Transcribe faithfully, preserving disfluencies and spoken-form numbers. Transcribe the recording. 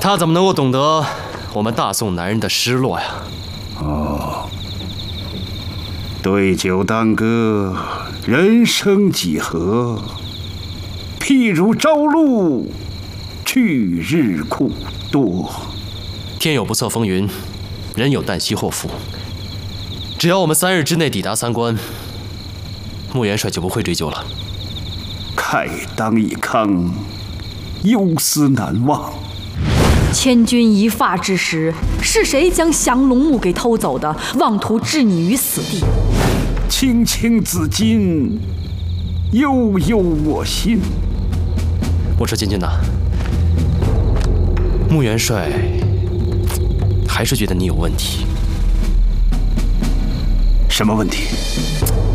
他怎么能够懂得我们大宋男人的失落呀？ 哦，对酒当歌，人生几何？譬如朝露，去日苦多。 天有不测风云，人有旦夕祸福。只要我们三日之内抵达三关，穆元帅就不会追究了。 慨当以慷，忧思难忘。 千钧一发之时，是谁将降龙木给偷走的？妄图置你于死地。 青青子衿，悠悠我心。 我说金军呐，穆元帅还是觉得你有问题。 什么问题？